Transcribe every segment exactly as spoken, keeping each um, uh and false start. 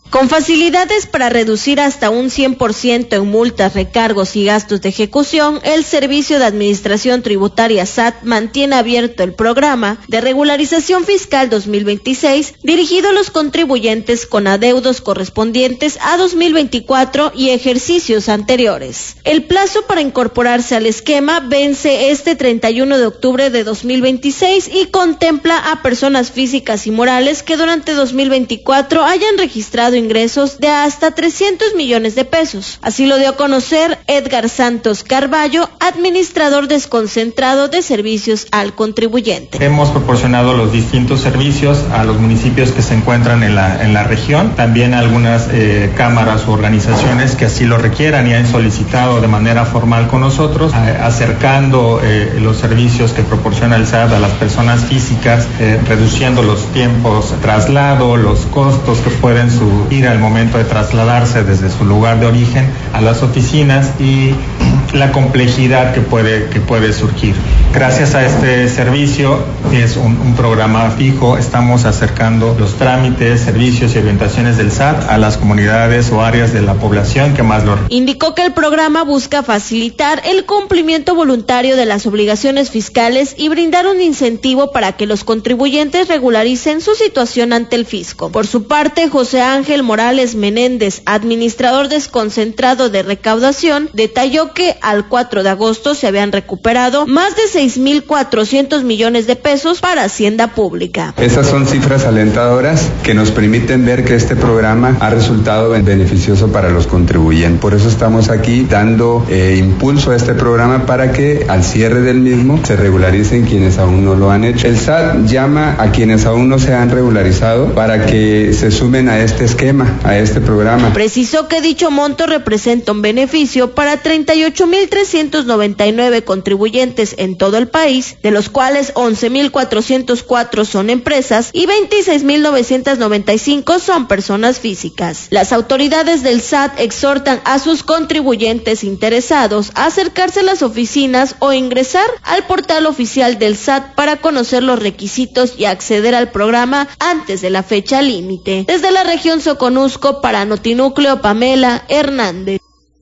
Con facilidades para reducir hasta un cien por ciento en multas, recargos y gastos de ejecución, el Servicio de Administración Tributaria S A T mantiene abierto el programa de regularización fiscal dos mil veintiséis dirigido a los contribuyentes con adeudos correspondientes a dos mil veinticuatro y ejercicios anteriores. El plazo para incorporarse al esquema vence este treinta y uno de octubre de dos mil veintiséis y contempla a personas físicas y morales que durante dos mil veinticuatro hayan registrado ingresos de hasta trescientos millones de pesos. Así lo dio a conocer Edgar Santos Carballo, administrador desconcentrado de servicios al contribuyente. Hemos proporcionado los distintos servicios a los municipios que se encuentran en la, en la región, también a algunas eh, cámaras u organizaciones que así lo requieran y han solicitado de manera formal con nosotros, eh, acercando eh, los servicios que proporciona el S A T a las personas físicas, eh, reduciendo los tiempos de traslado, los costos que pueden subir al momento de trasladarse desde su lugar de origen a las oficinas y la complejidad que puede, que puede surgir. Gracias a este servicio, que es un, un programa fijo, estamos acercando los trámites, servicios y orientaciones del S A T a las comunidades o áreas de la población que más lo requieren. Indicó que el programa busca facilitar el cumplimiento voluntario de las obligaciones fiscales y brindar un incentivo para que los contribuyentes regularicen su situación ante el fisco. Por su parte, José Ángel Morales Menéndez, administrador desconcentrado de recaudación, detalló que al cuatro de agosto se habían recuperado más de seis mil cuatrocientos millones de pesos para Hacienda Pública. Esas son cifras alentadoras que nos permiten ver que este programa ha resultado beneficioso para los contribuyentes. Por eso estamos aquí dando eh, impulso a este programa para que al cierre del mismo se regularicen quienes aún no lo han hecho. El S A T llama a quienes aún no se han regularizado para que se sumen a este esquema, a este programa. Precisó que dicho monto representa un beneficio para treinta y ocho mil trescientos noventa y nueve contribuyentes en todo el país, de los cuales once mil cuatrocientos cuatro son empresas y veintiséis mil novecientos noventa y cinco son personas físicas. Las autoridades del S A T exhortan a sus contribuyentes interesados a acercarse a las oficinas o ingresar al portal oficial del S A T para conocer los requisitos y acceder al programa antes de la fecha límite. Desde la región Soconusco, para Notinúcleo, Pamela Hernández.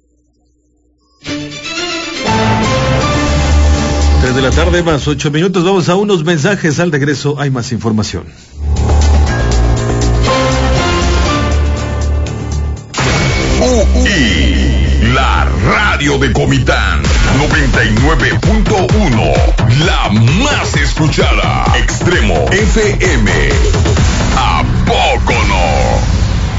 Tres de la tarde más ocho minutos, vamos a unos mensajes, al regreso hay más información. U I, la radio de Comitán, noventa y nueve punto uno, la más escuchada. Extremo F M, ¿a poco no?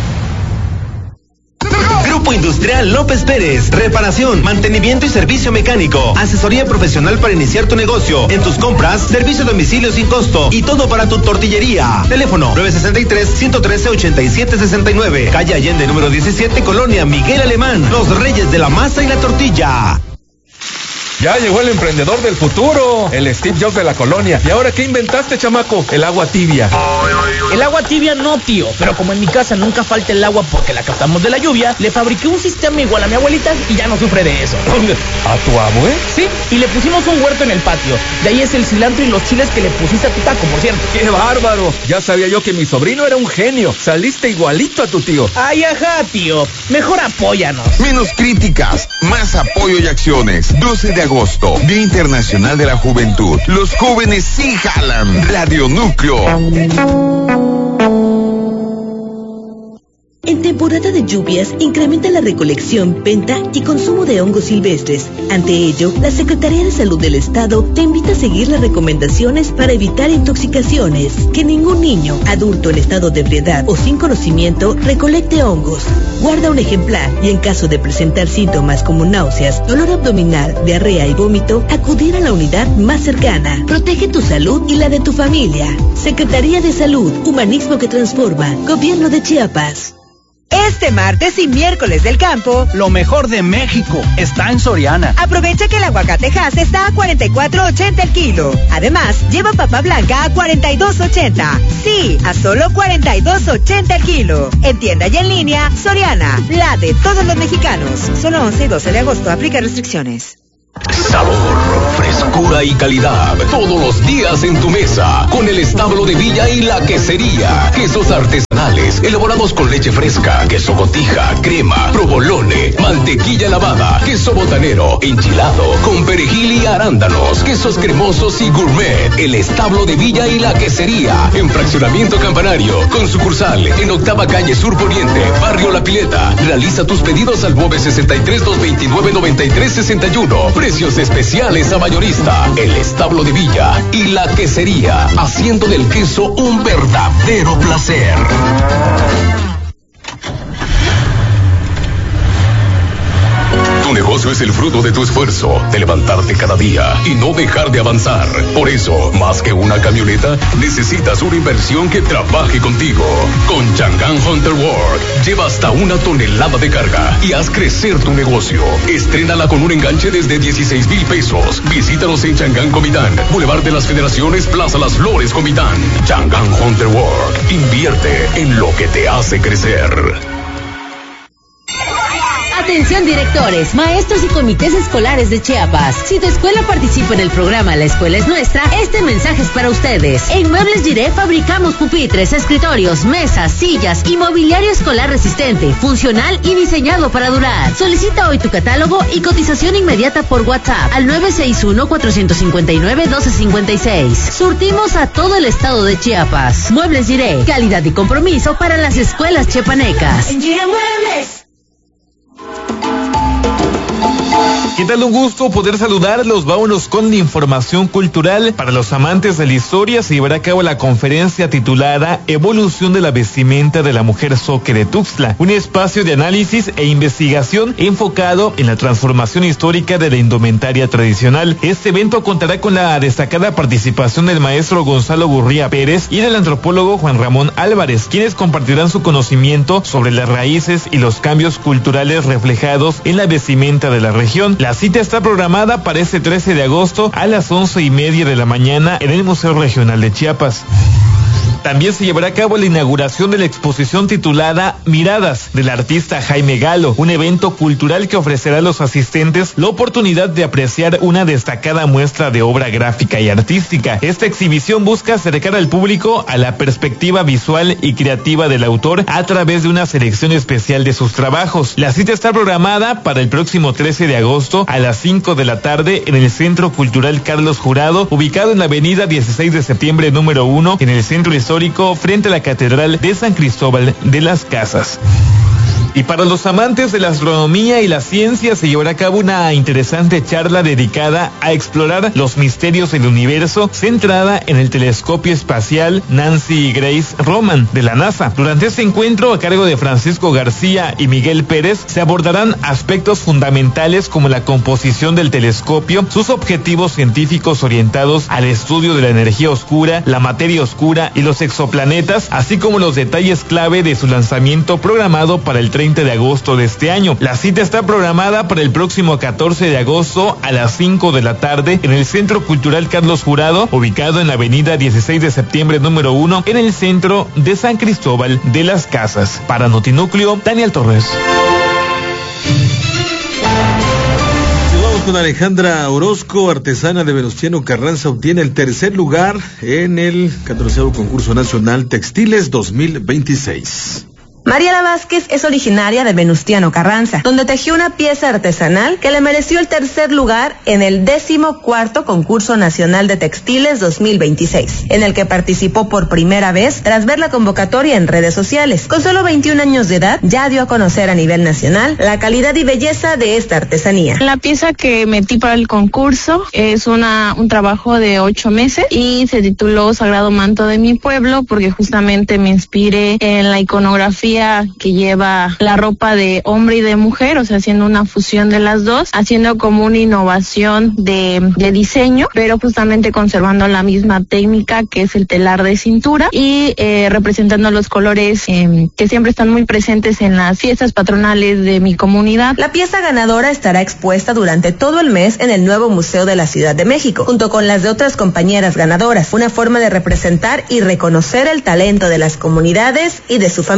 Grupo Industrial López Pérez, reparación, mantenimiento y servicio mecánico, asesoría profesional para iniciar tu negocio, en tus compras, servicio a domicilio sin costo y todo para tu tortillería. Teléfono nueve sesenta y tres, ciento trece, ochenta y siete sesenta y nueve, calle Allende número diecisiete, Colonia Miguel Alemán, los reyes de la masa y la tortilla. Ya llegó el emprendedor del futuro, el Steve Jobs de la colonia. ¿Y ahora qué inventaste, chamaco? El agua tibia. El agua tibia no, tío, pero como en mi casa nunca falta el agua porque la captamos de la lluvia, le fabriqué un sistema igual a mi abuelita y ya no sufre de eso. ¿A tu abue? Sí, y le pusimos un huerto en el patio. De ahí es el cilantro y los chiles que le pusiste a tu taco, por cierto. ¡Qué bárbaro! Ya sabía yo que mi sobrino era un genio. Saliste igualito a tu tío. Ay, ajá, tío. Mejor apóyanos. Menos críticas, más apoyo y acciones. doce de agosto, Día Internacional de la Juventud. Los jóvenes sí jalan. Radio Núcleo. En temporada de lluvias, incrementa la recolección, venta y consumo de hongos silvestres. Ante ello, la Secretaría de Salud del Estado te invita a seguir las recomendaciones para evitar intoxicaciones. Que ningún niño, adulto en estado de ebriedad o sin conocimiento recolecte hongos. Guarda un ejemplar y en caso de presentar síntomas como náuseas, dolor abdominal, diarrea y vómito, acudir a la unidad más cercana. Protege tu salud y la de tu familia. Secretaría de Salud, Humanismo que Transforma, Gobierno de Chiapas. Este martes y miércoles del campo, lo mejor de México está en Soriana. Aprovecha que el aguacate Hass está a cuarenta y cuatro ochenta el kilo. Además, lleva papa blanca a cuarenta y dos ochenta. Sí, a solo cuarenta y dos ochenta el kilo. En tienda y en línea, Soriana, la de todos los mexicanos. Solo once y doce de agosto, aplica restricciones. Sabor, frescura y calidad todos los días en tu mesa con el establo de Villa y la quesería. Quesos artesanales tradicionales, elaborados con leche fresca, queso cotija, crema, provolone, mantequilla lavada, queso botanero, enchilado, con perejil y arándanos, quesos cremosos y gourmet. El Establo de Villa y la Quesería, en Fraccionamiento Campanario, con sucursal en Octava Calle Sur Poniente, Barrio La Pileta. Realiza tus pedidos al nueve sesenta y tres, dos veintinueve, noventa y tres sesenta y uno. Precios especiales a mayorista. El Establo de Villa y la Quesería, haciendo del queso un verdadero placer. Tu negocio es el fruto de tu esfuerzo, de levantarte cada día y no dejar de avanzar. Por eso, más que una camioneta, necesitas una inversión que trabaje contigo. Con Chang'an Hunter Work, lleva hasta una tonelada de carga y haz crecer tu negocio. Estrénala con un enganche desde dieciséis mil pesos. Visítanos en Chang'an Comitán, Boulevard de las Federaciones, Plaza Las Flores, Comitán. Chang'an Hunter Work, invierte en lo que te hace crecer. Atención directores, maestros y comités escolares de Chiapas. Si tu escuela participa en el programa La Escuela es Nuestra, este mensaje es para ustedes. En Muebles Diré fabricamos pupitres, escritorios, mesas, sillas y mobiliario escolar resistente, funcional y diseñado para durar. Solicita hoy tu catálogo y cotización inmediata por WhatsApp al nueve seis uno, cuatro cinco nueve, uno dos cinco seis. Surtimos a todo el estado de Chiapas. Muebles Diré, calidad y compromiso para las escuelas chiapanecas. En Diré Muebles. ¿Qué tal? Un gusto poder saludarlos. Vámonos con la información cultural. Para los amantes de la historia, se llevará a cabo la conferencia titulada Evolución de la vestimenta de la mujer zoque de Tuxtla, un espacio de análisis e investigación enfocado en la transformación histórica de la indumentaria tradicional. Este evento contará con la destacada participación del maestro Gonzalo Gurría Pérez y del antropólogo Juan Ramón Álvarez, quienes compartirán su conocimiento sobre las raíces y los cambios culturales reflejados en la vestimenta de la región. La cita está programada para este trece de agosto a las once y media de la mañana en el Museo Regional de Chiapas. También se llevará a cabo la inauguración de la exposición titulada Miradas, del artista Jaime Galo, un evento cultural que ofrecerá a los asistentes la oportunidad de apreciar una destacada muestra de obra gráfica y artística. Esta exhibición busca acercar al público a la perspectiva visual y creativa del autor a través de una selección especial de sus trabajos. La cita está programada para el próximo trece de agosto a las cinco de la tarde en el Centro Cultural Carlos Jurado, ubicado en la avenida dieciséis de septiembre número uno, en el Centro Histórico frente a la Catedral de San Cristóbal de las Casas. Y para los amantes de la astronomía y la ciencia se llevará a cabo una interesante charla dedicada a explorar los misterios del universo, centrada en el telescopio espacial Nancy Grace Roman de la NASA. Durante este encuentro, a cargo de Francisco García y Miguel Pérez, se abordarán aspectos fundamentales como la composición del telescopio, sus objetivos científicos orientados al estudio de la energía oscura, la materia oscura y los exoplanetas, así como los detalles clave de su lanzamiento programado para el treinta de agosto de este año. La cita está programada para el próximo catorce de agosto a las cinco de la tarde en el Centro Cultural Carlos Jurado, ubicado en la avenida dieciséis de septiembre número uno, en el centro de San Cristóbal de las Casas. Para Notinúcleo, Daniel Torres. Vamos con Alejandra Orozco, artesana de Venustiano Carranza, obtiene el tercer lugar en el catorceavo concurso nacional Textiles dos mil veintiséis. Mariela Vázquez es originaria de Venustiano Carranza, donde tejió una pieza artesanal que le mereció el tercer lugar en el décimo cuarto concurso nacional de textiles dos mil veintiséis, en el que participó por primera vez tras ver la convocatoria en redes sociales. Con solo veintiún años de edad, ya dio a conocer a nivel nacional la calidad y belleza de esta artesanía. La pieza que metí para el concurso es una un trabajo de ocho meses y se tituló Sagrado Manto de mi Pueblo, porque justamente me inspiré en la iconografía que lleva la ropa de hombre y de mujer, o sea, haciendo una fusión de las dos, haciendo como una innovación de, de diseño, pero justamente conservando la misma técnica que es el telar de cintura y eh, representando los colores eh, que siempre están muy presentes en las fiestas patronales de mi comunidad. La pieza ganadora estará expuesta durante todo el mes en el nuevo Museo de la Ciudad de México, junto con las de otras compañeras ganadoras, una forma de representar y reconocer el talento de las comunidades y de su familia. Me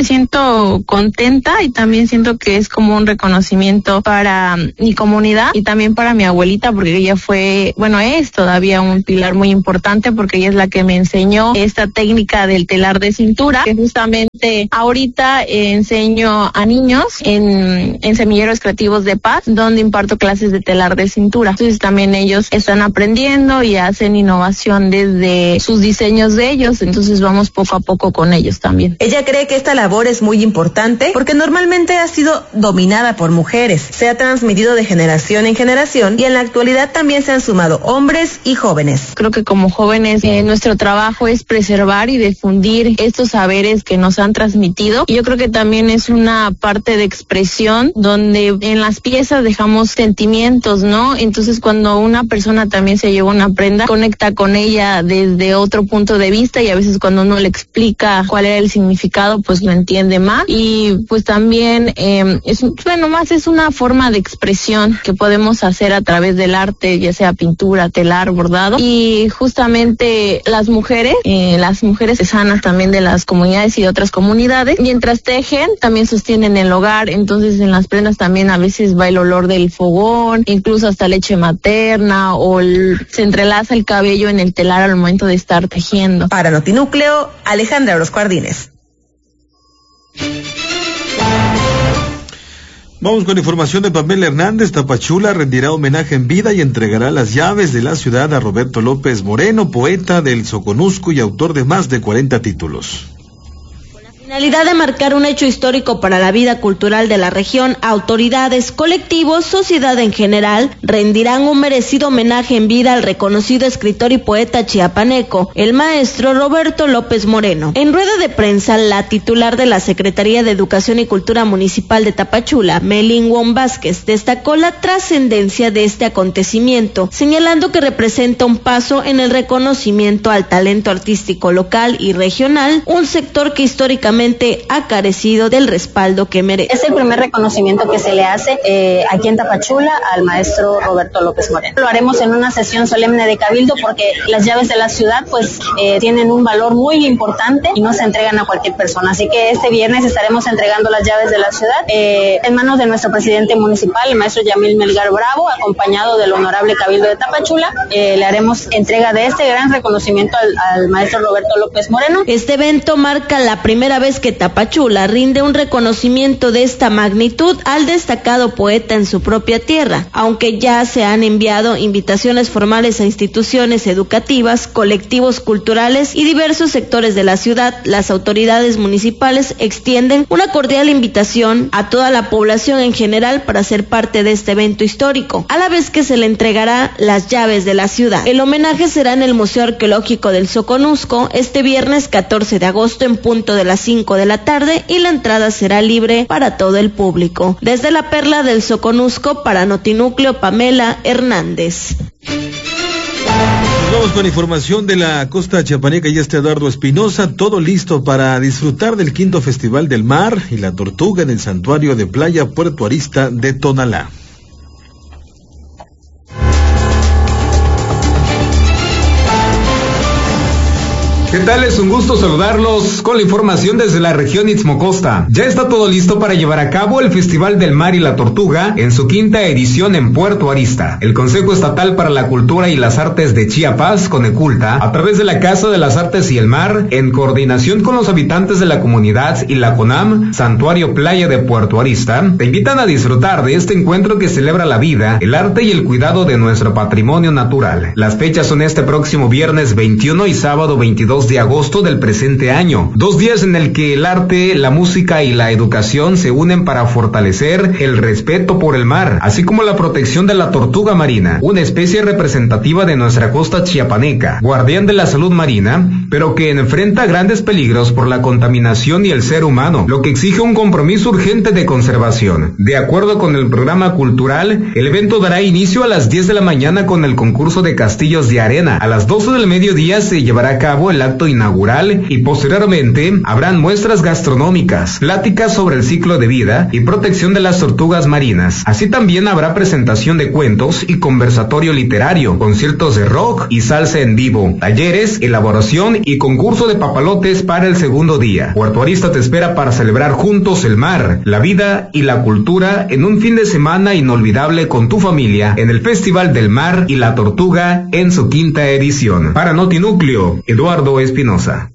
siento contenta y también siento que es como un reconocimiento para mi comunidad y también para mi abuelita, porque ella fue, bueno, es todavía un pilar muy importante porque ella es la que me enseñó esta técnica del telar de cintura, que justamente ahorita eh, enseño a niños en, en Semilleros Creativos de Paz, donde imparto clases de telar de cintura. Entonces también ellos están aprendiendo y hacen innovación desde sus diseños de ellos, entonces vamos poco a poco con ellos también. Ella cree que esta labor es muy importante porque normalmente ha sido dominada por mujeres, se ha transmitido de generación en generación y en la actualidad también se han sumado hombres y jóvenes. Creo que como jóvenes eh, nuestro trabajo es preservar y difundir estos saberes que nos han transmitido, y yo creo que también es una parte de expresión donde en las piezas dejamos sentimientos, ¿no? Entonces cuando una persona también se lleva una prenda, conecta con ella desde otro punto de vista, y a veces cuando uno le explica cuál era el significado, pues lo entiende más. Y pues también eh, es, bueno, más es una forma de expresión que podemos hacer a través del arte, ya sea pintura, telar, bordado. Y justamente las mujeres, eh, las mujeres sanas también de las comunidades y de otras comunidades, mientras tejen, también sostienen el hogar. Entonces en las prendas también a veces va el olor del fogón, incluso hasta leche materna, o el, se entrelaza el cabello en el telar al momento de estar tejiendo. Para Notinúcleo, Alejandra Orozco Ardínez. Vamos con información de Pamela Hernández. Tapachula rendirá homenaje en vida y entregará las llaves de la ciudad a Roberto López Moreno, poeta del Soconusco y autor de más de cuarenta títulos. Finalidad de marcar un hecho histórico para la vida cultural de la región, autoridades, colectivos, sociedad en general, rendirán un merecido homenaje en vida al reconocido escritor y poeta chiapaneco, el maestro Roberto López Moreno. En rueda de prensa, la titular de la Secretaría de Educación y Cultura Municipal de Tapachula, Melin Wong Vázquez, destacó la trascendencia de este acontecimiento, señalando que representa un paso en el reconocimiento al talento artístico local y regional, un sector que históricamente ha carecido del respaldo que merece. Es el primer reconocimiento que se le hace eh, aquí en Tapachula al maestro Roberto López Moreno. Lo haremos en una sesión solemne de cabildo porque las llaves de la ciudad pues eh, tienen un valor muy importante y no se entregan a cualquier persona. Así que este viernes estaremos entregando las llaves de la ciudad eh, en manos de nuestro presidente municipal, el maestro Yamil Melgar Bravo, acompañado del honorable cabildo de Tapachula. Eh, le haremos entrega de este gran reconocimiento al, al maestro Roberto López Moreno. Este evento marca la primera vez que Tapachula rinde un reconocimiento de esta magnitud al destacado poeta en su propia tierra, aunque ya se han enviado invitaciones formales a instituciones educativas, colectivos culturales y diversos sectores de la ciudad. Las autoridades municipales extienden una cordial invitación a toda la población en general para ser parte de este evento histórico, a la vez que se le entregará las llaves de la ciudad. El homenaje será en el Museo Arqueológico del Soconusco este viernes catorce de agosto en punto de las cinco de la tarde, y la entrada será libre para todo el público. Desde la Perla del Soconusco, para Notinúcleo, Pamela Hernández. Nos vamos con información de la costa chiapaneca. Ya está Eduardo Espinosa, todo listo para disfrutar del quinto Festival del Mar y la Tortuga en el Santuario de Playa Puerto Arista de Tonalá. ¿Qué tal? Es un gusto saludarlos con la información desde la región Istmo Costa. Ya está todo listo para llevar a cabo el Festival del Mar y la Tortuga en su quinta edición en Puerto Arista. El Consejo Estatal para la Cultura y las Artes de Chiapas, Coneculta, a través de la Casa de las Artes y el Mar, en coordinación con los habitantes de la comunidad y la CONAM, Santuario Playa de Puerto Arista, te invitan a disfrutar de este encuentro que celebra la vida, el arte y el cuidado de nuestro patrimonio natural. Las fechas son este próximo viernes veintiuno y sábado veintidós de agosto del presente año, dos días en el que el arte, la música y la educación se unen para fortalecer el respeto por el mar, así como la protección de la tortuga marina, una especie representativa de nuestra costa chiapaneca, guardián de la salud marina, pero que enfrenta grandes peligros por la contaminación y el ser humano, lo que exige un compromiso urgente de conservación. De acuerdo con el programa cultural, el evento dará inicio a las diez de la mañana con el concurso de castillos de arena. A las doce del mediodía se llevará a cabo el acto inaugural y posteriormente habrán muestras gastronómicas, pláticas sobre el ciclo de vida y protección de las tortugas marinas. Así también habrá presentación de cuentos y conversatorio literario, conciertos de rock y salsa en vivo, talleres, elaboración y concurso de papalotes para el segundo día. Puerto Arista te espera para celebrar juntos el mar, la vida y la cultura en un fin de semana inolvidable con tu familia en el Festival del Mar y la Tortuga en su quinta edición. Para Notinúcleo, Eduardo Espinosa.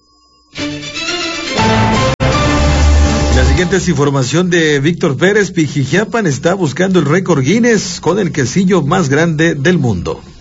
La siguiente es información de Víctor Pérez. Pijijiapan está buscando el récord Guinness con el quesillo más grande del mundo.